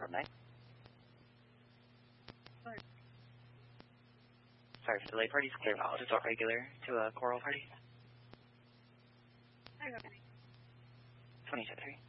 from 9. Sorry for delay. Parties clear now. I'll just talk regular to a choral party. 27-3.